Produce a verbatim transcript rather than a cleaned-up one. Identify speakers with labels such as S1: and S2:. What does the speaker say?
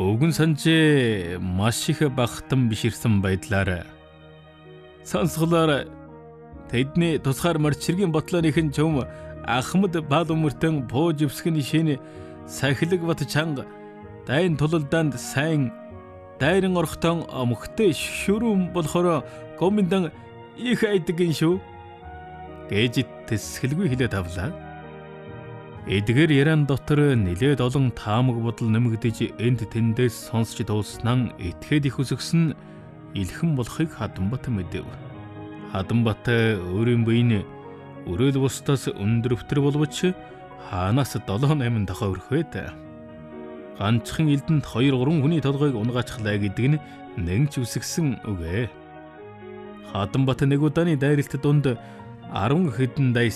S1: өвгөн санжээ маш их багтан биширсэн байдлаар сонсголоор тэдний тусгаар Марчиргийн ботлооныхын чум Ахмад Баалумөртөн бууж өвсгөн шинэ сахилэг бат чанга дайн тулалдаанд сайн дайран орхтон омхтэй шүрүүн болохоор гоминдан их айдгийн шүү гэж тэсгэлгүй хэлээд авлаа. Эдгээр яран дотор нэлээд олон таамаг бодол нэмэгдэж энд тэндээс сонсч дууснан итгэхэд их үсгсэн илхэн болохыг Хадамбат мэдэв. Хадамбат өөрийн биеийн өрөөл бусдаас өндөр өвтөр боловч хаанаас долоо найман тохоо өрхвэт. Ганцхан элдэнд хоёр гурван хүний толгойг унгаачлаа гэдэг нь нэг ч үсгсэн үгэ. Хадамбат нэг удааны дайралт донд арван хэдэн дайс